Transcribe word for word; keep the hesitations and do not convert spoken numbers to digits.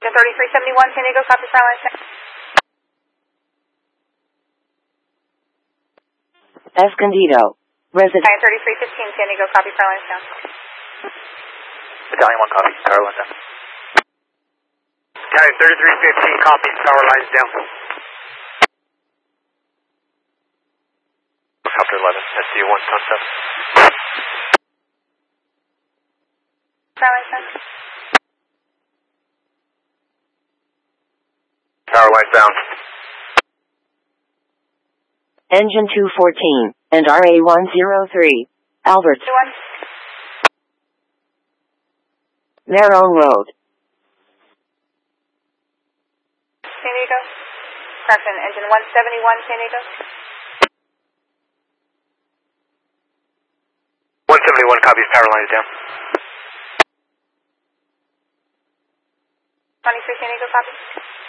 Engine thirty-three seventy-one, San Diego, copy power line. Escondido. Resident. Battalion thirty-three fifteen, San Diego, copy power line down. Battalion one, copy, power line down. Battalion thirty-three fifteen, copy, power lines down. Helicopter eleven, S D one, concept. Power line down. Power lines down. Engine two fourteen, and R A one oh three. Albert. one. Marone Road. San Diego. Correction, engine one seventy-one, San Diego. one seventy-one, copies, power lines down. twenty-three, San Diego, copy.